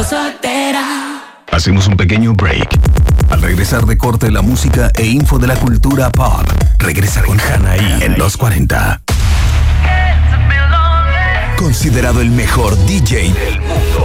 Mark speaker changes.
Speaker 1: soltera.
Speaker 2: Hacemos un pequeño break. Al regresar de corte, la música e info de la cultura pop. Regresa con Hanaí en los 40. Considerado el mejor DJ del mundo.